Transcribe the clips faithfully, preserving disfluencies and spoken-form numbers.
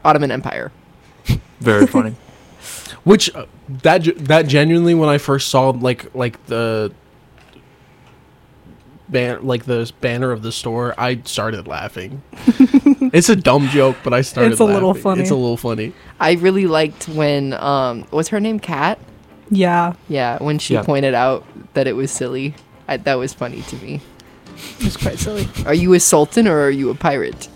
Ottoman Empire. Very funny. Which uh, that ge- that genuinely, when I first saw like like the ban like the banner of the store, I started laughing. It's a dumb joke, but I started. It's a laughing. little funny. It's a little funny. I really liked when um, was her name Kat? Yeah, Yeah, when she Yeah. pointed out that it was silly. I, that was funny to me. it was quite silly. Are you a sultan or are you a pirate?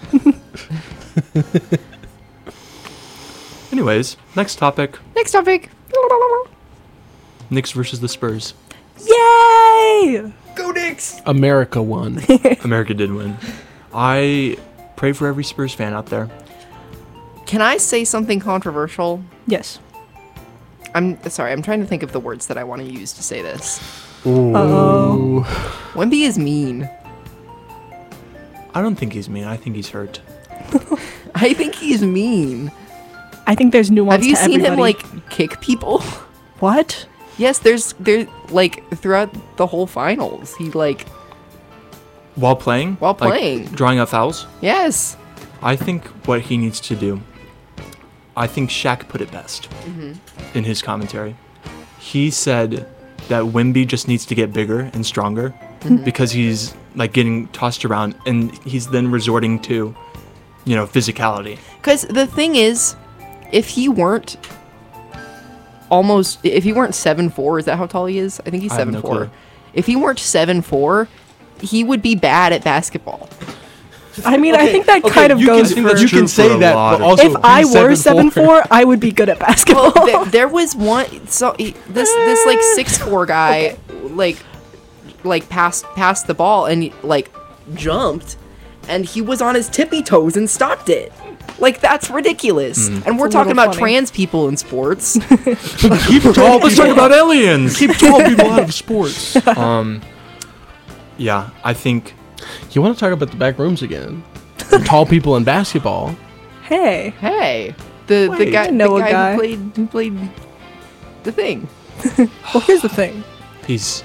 Anyways, next topic. Next topic. Knicks versus the Spurs. Yay! Go Knicks! America won. America did win. I pray for every Spurs fan out there. Can I say something controversial? Yes. I'm sorry, I'm trying to think of the words that I want to use to say this. Uh-oh. Wemby is mean. I don't think he's mean. I think he's hurt. I think he's mean. I think there's nuance. Have you to seen him everybody. like kick people? What? Yes, there's there like throughout the whole finals. He like While playing? While Like, playing. drawing up fouls? yes. I think what he needs to do, I think Shaq put it best in his commentary. He said that Wemby just needs to get bigger and stronger because he's like getting tossed around and he's then resorting to, you know, physicality. Because the thing is, if he weren't almost, if he weren't seven four, is that how tall he is? I think he's I have seven no four. clue. If he weren't seven four, he would be bad at basketball. I mean, I think that Okay, kind of you goes can, for... that's you true can for say a that, lot but of- also if I he's were seven seven four, I would be good at basketball. Well, th- there was one. So he, this this like six four guy, like like passed passed the ball and like jumped, and he was on his tippy toes and stopped it. Like that's ridiculous. And we're It's a talking little about funny. trans people in sports. Keep tall Let's talk about aliens. Keep tall people out of sports. um, yeah, I think You want to talk about the back rooms again? Tall people in basketball. Hey. Hey, the Wait, the guy, I know the a guy, guy. who played who played the thing. Well, here's the thing. he's.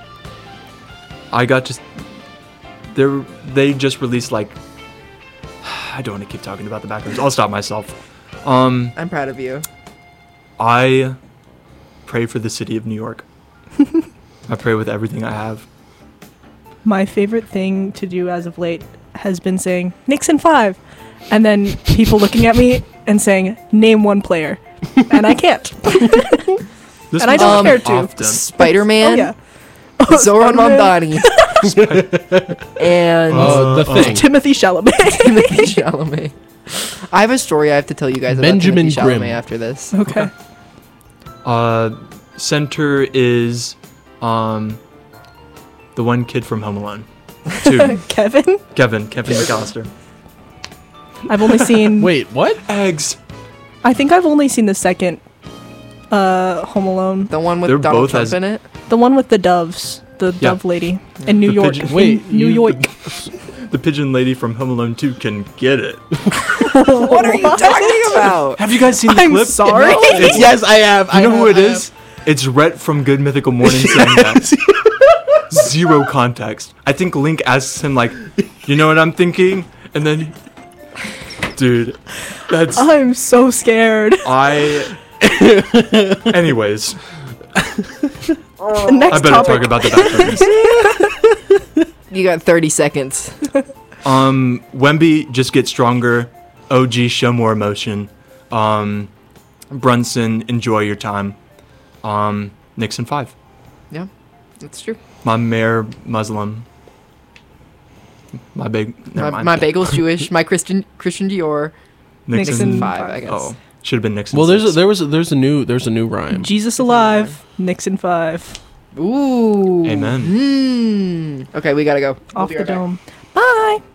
I got just. They they just released like. I don't want to keep talking about the backgrounds. I'll stop myself. Um, I'm proud of you. I pray for the city of New York. I pray with everything I have. My favorite thing to do as of late has been saying, Knicks in five. And then people looking at me and saying, name one player. And I can't. This And I was don't care to. often. Spider Man, Oh, yeah. Zoran Spider-Man. Mamdani, and Uh, the uh, thing. Timothy Chalamet. Timothy Chalamet. I have a story I have to tell you guys about Benjamin Timothy Chalamet Grimm. after this. Okay. Uh, center is um, the one kid from Home Alone. Two. Kevin? Kevin. Kevin McAllister. I've only seen... Wait, what? Eggs. I think I've only seen the second uh, Home Alone. The one with They're Donald both Trump as- in it. The one with the doves. The Yeah. dove lady. In New The York. pigeon- Wait, in New you- York. The pigeon lady from Home Alone two can get it. What are you talking about? Have you guys seen the I'm clip? sorry. No. It's- Yes, I have. You I know have, who it I is? It's Rhett from Good Mythical Morning saying that. Zero context. I think Link asks him like, you know what I'm thinking? And then, dude, that's I'm so scared. I. Anyways, The next I better topic. talk about the bathrooms. You got thirty seconds. Um, Wemby just get stronger. O G show more emotion. Um, Brunson enjoy your time. Um, Nixon five. Yeah, that's true. My mayor Muslim. My big. Never My, mind. my bagel's Jewish. My Christian Christian Dior. Nixon, Nixon Five, I guess. Oh, should have been Nixon. Well, there's a, six. there was a, there's a new there's a new rhyme. Jesus alive. Nixon five. Ooh. Amen. Mm. Okay, we gotta go. We'll Off be the right back. dome. Bye.